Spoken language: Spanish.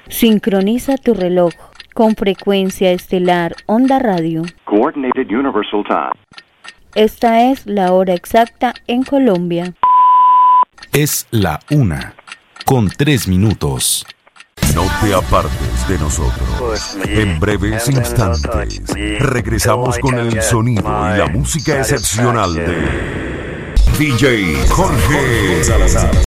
Sincroniza tu reloj con frecuencia estelar Onda Radio. Coordinated Universal Time. Esta es la hora exacta en Colombia. Es la 1:03. No te apartes de nosotros. En breves instantes regresamos con el sonido y la música excepcional de DJ Jorge Salazar.